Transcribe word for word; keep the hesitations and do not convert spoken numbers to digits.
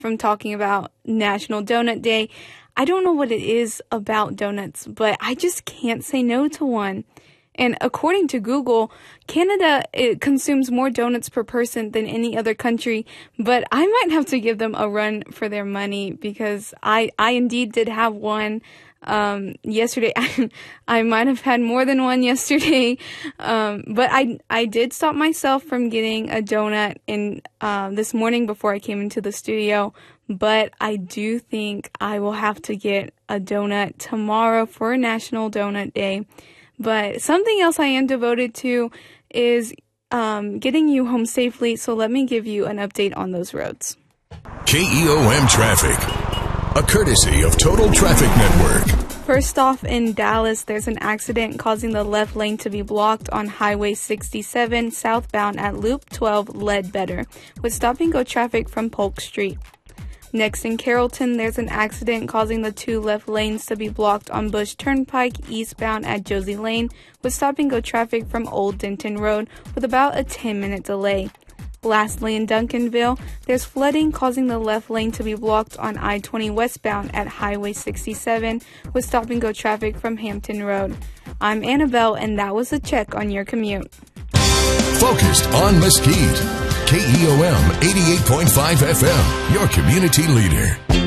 from talking about National Donut Day. I don't know what it is about donuts, but I just can't say no to one. And according to Google, Canada it consumes more donuts per person than any other country, but I might have to give them a run for their money because I, I indeed did have one um, yesterday. I might have had more than one yesterday, um, but I, I did stop myself from getting a donut in um, this morning before I came into the studio, but I do think I will have to get a donut tomorrow for National Donut Day. But something else I am devoted to is um, getting you home safely, so let me give you an update on those roads. K E O M Traffic, a courtesy of Total Traffic Network. First off, in Dallas, there's an accident causing the left lane to be blocked on Highway sixty-seven southbound at Loop twelve Ledbetter, with stop-and-go traffic from Polk Street. Next, in Carrollton, there's an accident causing the two left lanes to be blocked on Bush Turnpike eastbound at Josie Lane, with stop-and-go traffic from Old Denton Road with about a ten-minute delay. Lastly, in Duncanville, there's flooding causing the left lane to be blocked on I twenty westbound at Highway sixty-seven, with stop-and-go traffic from Hampton Road. I'm Annabelle, and that was a check on your commute. Focused on Mesquite. K E O M eighty-eight point five F M, your community leader.